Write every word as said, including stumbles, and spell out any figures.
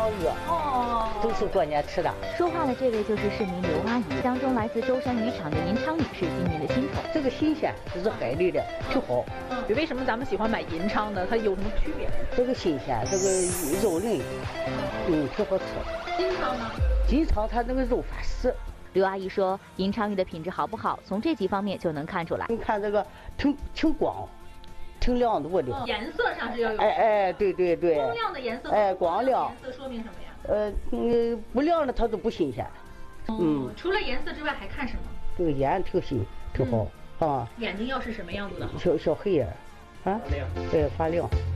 养鱼，哦，都是过年吃的。 说话的这位就是市民刘阿姨，当中来自舟山渔场的银鲳鱼是今年的新宠。 这个新鲜，这是海里的，挺好。 嗯，为什么咱们喜欢买银鲳呢？它有什么区别？ 这个新鲜，这个肉嫩，嗯，挺好吃。 金鲳呢？ 金鲳它那个肉发丝。 刘阿姨说，银鲳鱼的品质好不好，从这几方面就能看出来。 你看这个挺挺光，挺亮度的。 哦、颜色上是要有。 哎哎，对对对。 光亮的颜色。 哎，光亮。 颜色说明什么呀？ 呃，嗯，不亮的它都不新鲜。 哦、嗯。除了颜色之外还看什么？ 这个眼挺新，挺好、嗯、啊。 眼睛要是什么样子的好？ 小小黑眼，啊，对，发亮。